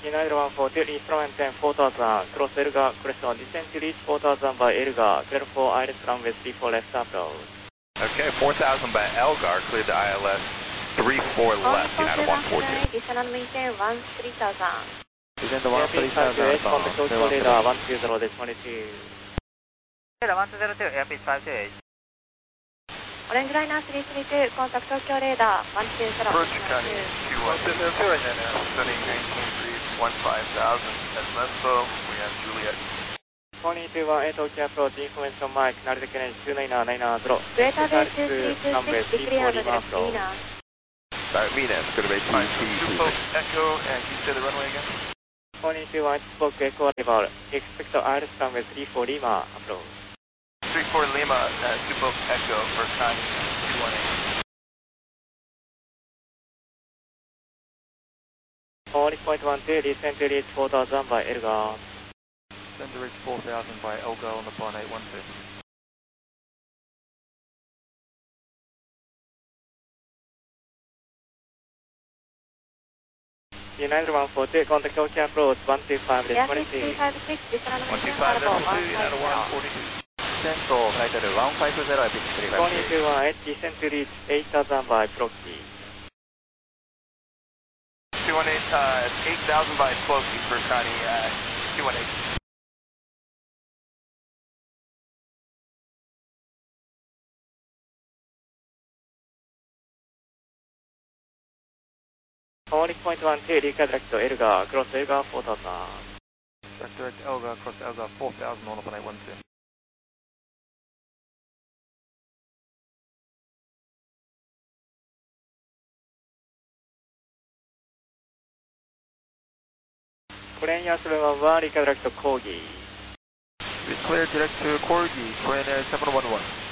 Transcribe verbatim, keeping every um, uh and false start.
United one forty, instrument ten four thousand, cross Elgar, crest on descent to reach four thousand by Elgar, clear for I L S runway three four left approach. Okay, four thousand by Elgar, cleared to I L S three four left, United one forty. Descend maintain one three thousand. Descend one three thousand, contact Tokyo radar one two zero twenty-two. Radar one two zero two, airspeed five two eight. Orange Liner three three two, contact Tokyo radar one two zero. Approach County two one zero two, and then uh, setting nineteen degrees one five thousand at Lesbo. We have Juliet. four two one eight Tokyo approach, information Mike, Narita Kennedy two nine nine nine zero. Greater Bay two three two six, declare on the Lima. Sorry, Venus, go to base Fine, T two folks Echo, and can you say the runway again? four two one spoke Echo arrival, expect I L S runway three four Lima approach. three four Lima, uh, two folks Echo for Connie two one eight. four point one two, descent to reach four thousand by Elgar. Descend to reach four thousand by Elgar on the Pine eight one two. United one forty, contact Tokyo approach one two five twenty-two. Three five six, descend one two five zero two, United one forty-two. Descend to flight level one five zero, I P three five four three. two one eight, descent to reach eight thousand by Proxy. two one eight, uh, eight thousand by Closey for Connie uh, two one eight. four point one two, redirect to Elgar, cross Elgar four thousand. Direct Elgar, cross Elgar four thousand on the Pine eight one two. Korean Yasuruman one, redirect to Corgi. We clear direct to Corgi, Korean Air seven one one.